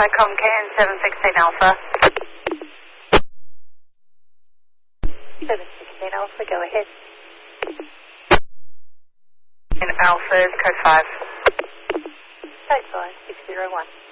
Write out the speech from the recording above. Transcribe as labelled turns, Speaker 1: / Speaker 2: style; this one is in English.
Speaker 1: Cycom KN 716 Alpha. 716 Alpha, go ahead. And Alpha is code 5. Code 5, 601.